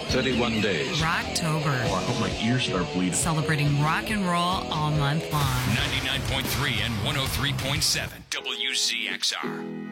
31 days. Rocktober. Oh, I hope my ears start bleeding. Celebrating rock and roll all month long. 99.3 and 103.7 WZXR.